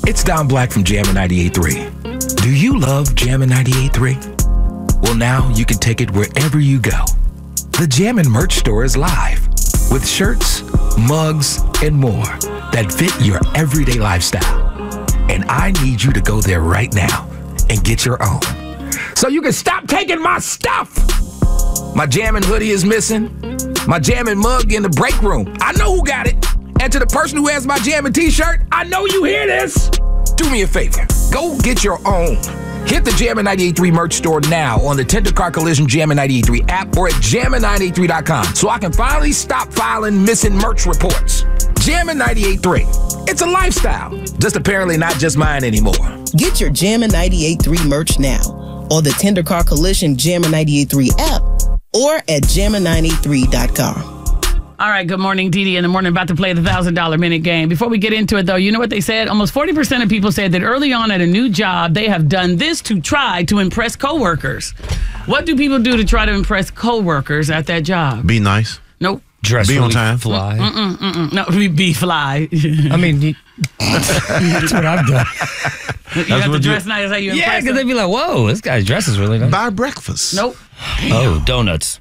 It's Don Black from Jammin' 98.3. Do you love Jammin' 98.3? Well, now you can take it wherever you go. The Jammin' merch store is live with shirts, mugs, and more that fit your everyday lifestyle. And I need you to go there right now and get your own, so you can stop taking my stuff. My Jammin' hoodie is missing. My Jammin' mug in the break room. I know who got it. And to the person who has my Jammin' t-shirt, I know you hear this. Do me a favor. Go get your own. Hit the Jammin' 98.3 merch store now on the Tender Car Collision Jammin' 98.3 app or at jammin983.com so I can finally stop filing missing merch reports. Jammin' 98.3. It's a lifestyle. Just apparently not just mine anymore. Get your Jammin' 98.3 merch now on the Tender Car Collision Jammin' 98.3 app or at jammin983.com. All right, good morning, Dee Dee in the morning, about to play the $1,000 minute game. Before we get into it, though, you know what they said? Almost 40% of people said that early on at a new job, they have done this to try to impress coworkers. What do people do to try to impress coworkers at that job? Be nice. Nope. Dress Be on time. Fly. No, be fly. I mean, that's what I've done. You have to dress nice. How you impress Yeah, because them. they'd be like, whoa, this guy's dress is really nice. Buy breakfast. Nope. Oh, donuts.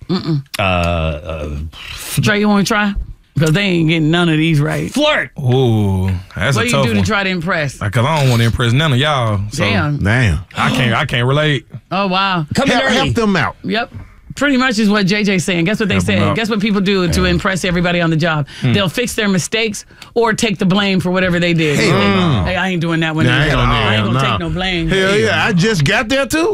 Trey, you want to try? Because they ain't getting none of these right. Flirt. Ooh, that's What a do tough you do one. to try to impress? Because I don't want to impress none of y'all. So Damn. Damn. I can't relate. Oh, wow. Come in early. Help them out. Yep. Pretty much is what JJ's saying. Guess what they Help 'em said? out. Guess what people do to impress everybody on the job? They'll fix their mistakes or take the blame for whatever they did. Hell no. Hey, I ain't doing that one. Nah, I either. ain't on I ain't there. gonna Nah. take no blame. Hell yeah, I just got there too.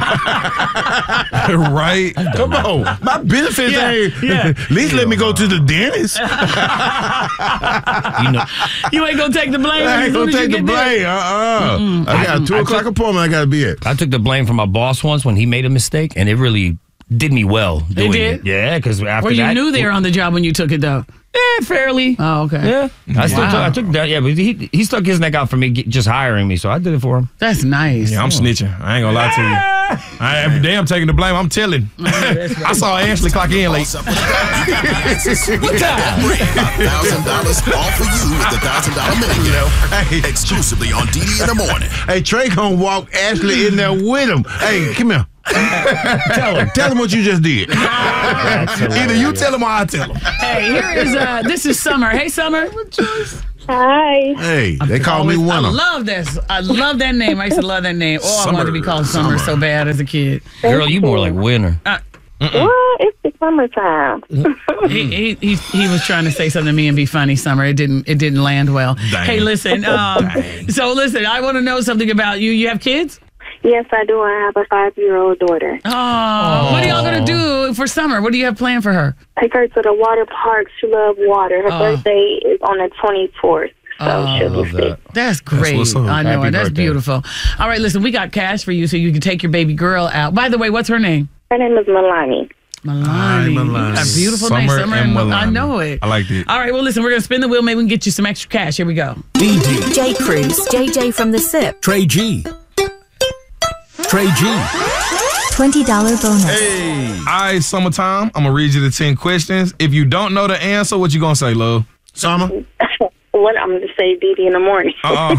Right? Come on, my benefits ain't. yeah. At least let me go to the dentist. You know, You ain't gonna take the blame. I ain't as soon gonna as you take the get there. blame. I got a 2:00 appointment. I gotta be at. I took the blame from my boss once when he made a mistake, and it really did me well doing did? it. Yeah, because after Or you that, knew they were on the job when you took it, though. fairly. Oh, okay. Yeah, I took that. Yeah, but he stuck his neck out for me just hiring me, so I did it for him. That's nice. Yeah, I'm snitching. I ain't gonna lie to you. Every day I'm taking the blame. I'm telling. I saw Ashley clock in late. What time? $1,000 all for you with the $1,000 minute game. Exclusively on DD in the morning. Hey, Trey gonna walk Ashley in there with him. Hey, come here. Tell him what you just did. Either you tell him or I tell him. Hey, here is this is Summer. Hey, Summer. Hi. Hey, they call me I winner. love this. I love that name. I used to love that name. Oh, I wanted to be called Summer so bad as a kid. Girl, you more like winner. Well, it's the summertime. He was trying to say something to me and be funny, Summer. It didn't land well. Dang. Hey, listen. So listen, I want to know something about you. You have kids? Yes, I do. I have a 5-year-old daughter. Oh, what are y'all gonna do for Summer? What do you have planned for her? Take her to the water park. She loves water. Her birthday is on the 24th. So she'll be sick. That's great. what's up. I know Happy it. That's birthday. beautiful. All right, listen, we got cash for you so you can take your baby girl out. By the way, what's her name? Her name is Milani. Milani. Milani. A beautiful name. Summer Summer and I Milani. know it. I liked it. All right, well, listen, we're going to spin the wheel. Maybe we can get you some extra cash. Here we go. DD, J. Cruz, JJ from the SIP, Trey G. Trey G. $20 bonus. Hey. All right, summertime. I'm gonna read you the 10 questions. If you don't know the answer, what you gonna say, love? Summer. What I'm going to say, DD in the morning.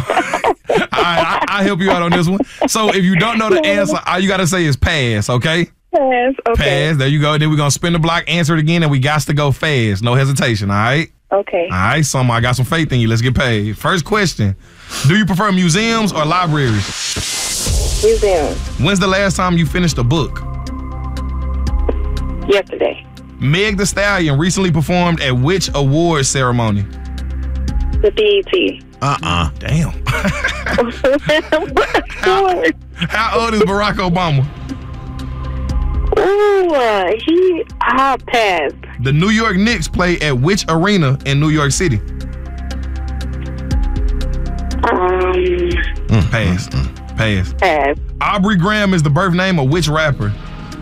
I'll help you out on this one. So if you don't know the answer, all you gotta say is pass, okay? Yes, okay. Pass. There you go. Then we're gonna spin the block, answer it again, and we got to go fast. No hesitation, all right? Okay. All right, Summer, I got some faith in you. Let's get paid. First question. Do you prefer museums or libraries? Museum. When's the last time you finished a book? Yesterday. Meg Thee Stallion recently performed at which award ceremony? The BET. Damn. What? How old is Barack Obama? Ooh, he passed. The New York Knicks play at which arena in New York City? Pass. Pass. Pass. Aubrey Graham is the birth name of which rapper?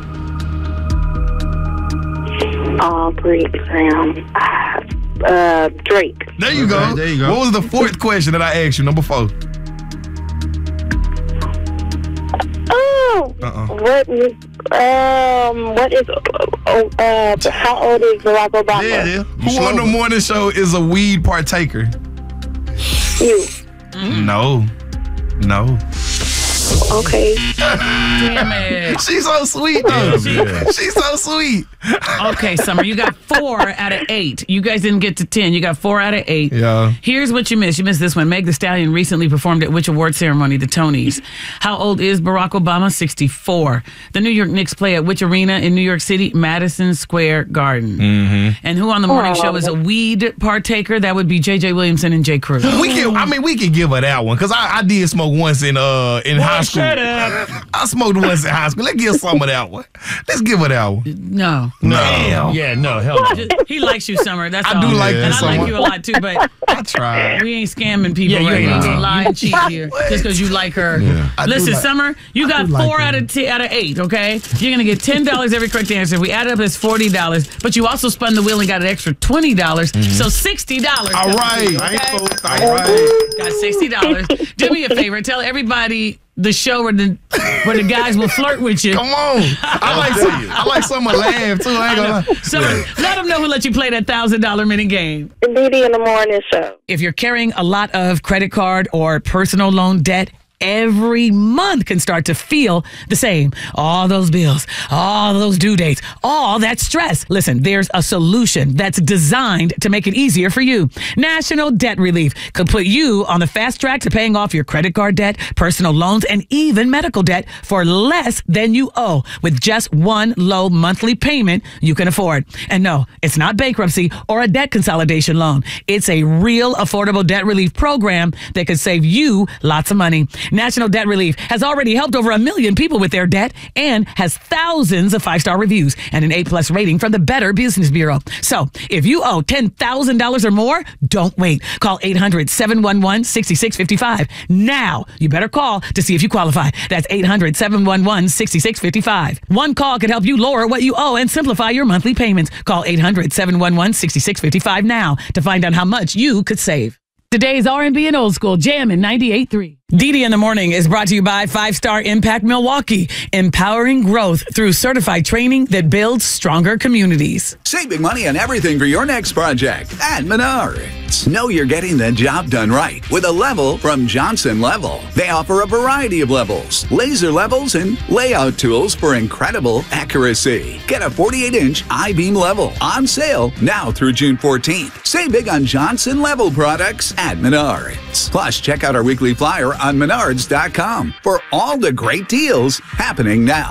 Aubrey Graham. Drake. There you go. Okay, there you go. What was the fourth question that I asked you? Number 4. Oh. What is how old is Barack Obama? Yeah, yeah. Who on the morning show is a weed partaker? You. No. Okay. Damn it. She's so sweet, though. She's so sweet. Okay, Summer, you got 4 out of 8. You guys didn't get to 10. You got 4 out of 8. Yeah. Here's what you missed. You missed this one. Meg Thee Stallion recently performed at which award ceremony? The Tonys. How old is Barack Obama? 64. The New York Knicks play at which arena in New York City? Madison Square Garden. And who on the morning show is a weed partaker? That would be J.J. Williamson and J. Crew. We can give her that one because I did smoke once in high school. Shut up. I smoked once in high school. Let's give some of that one. Let's give her that one. No. No. Yeah, no, hell no. He likes you, Summer. That's I all. do like And that I like Summer. you a lot, too, but I tried. we ain't scamming people Yeah, right you now. ain't. We ain't lying and cheating here just because you like her. Listen, Summer, you got 4 out of 8, okay? You're going to get $10 every correct answer. If we add it up, it's $40. But you also spun the wheel and got an extra $20. So $60. All right. All right. Got $60. Do me a favor. Tell everybody the show where the guys will flirt with you. Come on. I like someone to laugh, too. I ain't gonna lie. So let them know who let you play that $1,000 minute game. Didi in the morning show. If you're carrying a lot of credit card or personal loan debt, every month can start to feel the same. All those bills, all those due dates, all that stress. Listen, there's a solution that's designed to make it easier for you. National Debt Relief could put you on the fast track to paying off your credit card debt, personal loans, and even medical debt for less than you owe with just one low monthly payment you can afford. And no, it's not bankruptcy or a debt consolidation loan. It's a real affordable debt relief program that could save you lots of money. National Debt Relief has already helped over 1 million people with their debt and has thousands of 5-star reviews and an A+ rating from the Better Business Bureau. So if you owe $10,000 or more, don't wait. Call 800-711-6655. Now, you better call to see if you qualify. That's 800-711-6655. One call could help you lower what you owe and simplify your monthly payments. Call 800-711-6655 now to find out how much you could save. Today's R&B and old school Jammin' 98.3. Didi in the Morning is brought to you by 5-Star Impact Milwaukee, empowering growth through certified training that builds stronger communities. Save big money on everything for your next project at Menards. Know you're getting the job done right with a level from Johnson Level. They offer a variety of levels, laser levels, and layout tools for incredible accuracy. Get a 48-inch I-beam level on sale now through June 14th. Save big on Johnson Level products at Menards. Plus, check out our weekly flyer on Menards.com for all the great deals happening now.